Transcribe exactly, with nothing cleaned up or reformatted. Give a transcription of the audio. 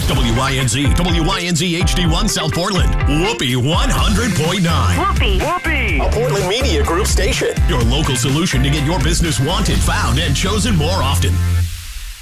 W Y N Z, W Y N Z H D one South Portland, Whoopee one hundred point nine. Whoopee! Whoopee! A Portland Media Group station. Your local solution to get your business wanted, found, and chosen more often.